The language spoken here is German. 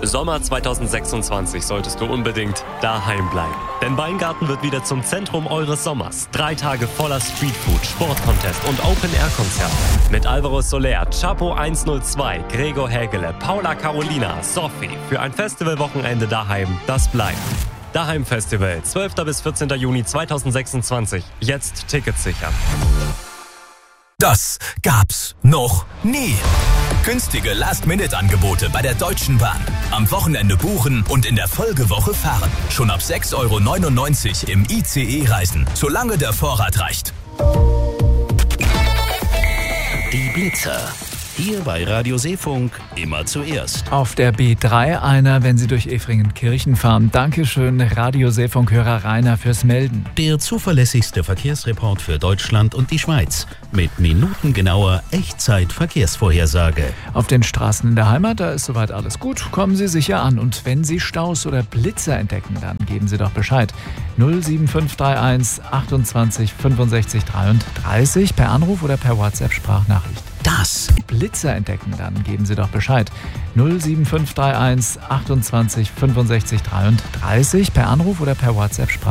Sommer 2026 solltest du unbedingt daheim bleiben. Denn Weingarten wird wieder zum Zentrum eures Sommers. 3 Tage voller Streetfood, Sportcontest und Open-Air-Konzerte. Mit Alvaro Soler, Chapo 102, Gregor Hägele, Paula Carolina, Sophie. Für ein Festivalwochenende daheim, das bleibt. Daheim Festival, 12. bis 14. Juni 2026. Jetzt Tickets sichern. Das gab's noch nie. Günstige Last-Minute-Angebote bei der Deutschen Bahn. Am Wochenende buchen und in der Folgewoche fahren. Schon ab 6,99 € im ICE reisen, solange der Vorrat reicht. Die Blitzer. Hier bei Radio Seefunk immer zuerst. Auf der B3 einer, wenn Sie durch Efringen-Kirchen fahren. Dankeschön, Radio Seefunk-Hörer Rainer, fürs Melden. Der zuverlässigste Verkehrsreport für Deutschland und die Schweiz. Mit minutengenauer Echtzeit-Verkehrsvorhersage. Auf den Straßen in der Heimat, da ist soweit alles gut. Kommen Sie sicher an. Und wenn Sie Staus oder Blitzer entdecken, dann geben Sie doch Bescheid. 07531 28 65 33 per Anruf oder per WhatsApp-Sprachnachricht. Das Blitzer entdecken, dann geben Sie doch Bescheid. 07531 28 65 33 per Anruf oder per WhatsApp-Sprachnachricht.